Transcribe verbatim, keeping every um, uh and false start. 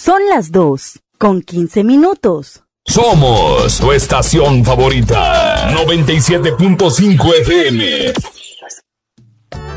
Son las dos, con quince minutos. Somos tu estación favorita, noventa y siete punto cinco F M.